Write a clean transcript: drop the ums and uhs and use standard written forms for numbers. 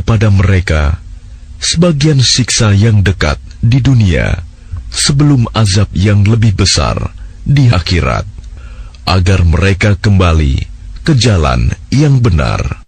kepada mereka sebagian siksa yang dekat di dunia sebelum azab yang lebih besar di akhirat, agar mereka kembali ke jalan yang benar.